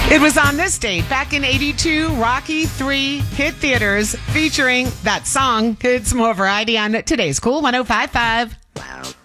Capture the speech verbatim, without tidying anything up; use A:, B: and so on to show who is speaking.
A: It was on this date, back in eighty-two, Rocky three hit theaters featuring that song. It's more variety on today's Cool one oh five point five.
B: Wow.